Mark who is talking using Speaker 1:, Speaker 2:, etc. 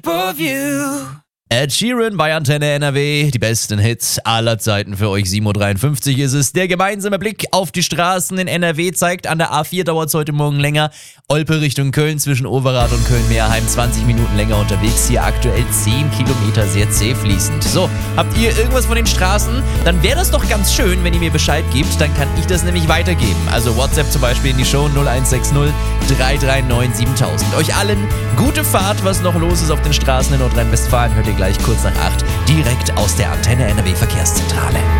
Speaker 1: Ed Sheeran bei Antenne NRW, die besten Hits aller Zeiten für euch. 7.53 Uhr ist es. Der gemeinsame Blick auf die Straßen in NRW zeigt, an der A4 dauert es heute Morgen länger. Olpe Richtung Köln zwischen Overath und Köln-Meerheim 20 Minuten länger unterwegs. Hier aktuell 10 Kilometer sehr zäh fließend. So, habt ihr irgendwas von den Straßen? Dann wäre das doch ganz schön, wenn ihr mir Bescheid gebt. Dann kann ich das nämlich weitergeben. Also WhatsApp zum Beispiel in die Show 0160 339 7000. Euch allen gute Fahrt. Was noch los ist auf den Straßen in Nordrhein-Westfalen, hört ihr gleich kurz nach 8 direkt aus der Antenne NRW Verkehrszentrale.